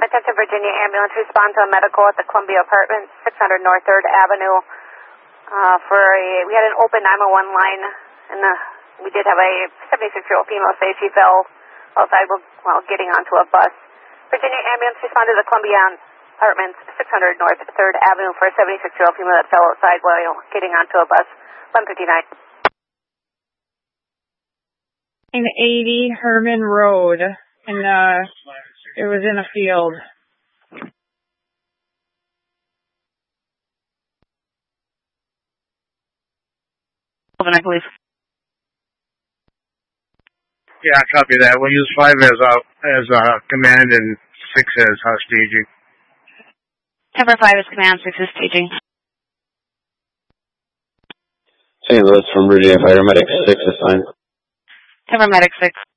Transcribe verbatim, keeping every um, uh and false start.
Attention Virginia ambulance, respond to a medical at the Columbia Apartments, six hundred North third Avenue. Uh, for a, we had an open nine one one line, and uh, we did have a seventy-six-year-old female say she fell outside while getting onto a bus. Virginia ambulance, respond to the Columbia Apartments, six hundred North third Avenue for a seventy-six-year-old female that fell outside while getting onto a bus, one fifty-nine. In eighty Herman Road, and uh, it was in a field. I believe. Yeah, copy that. We'll use five as uh, as uh, command and six as uh, staging. Cover five is command, six is staging. Saint Louis from Virginia Paramedic six is fine. Cover medic six.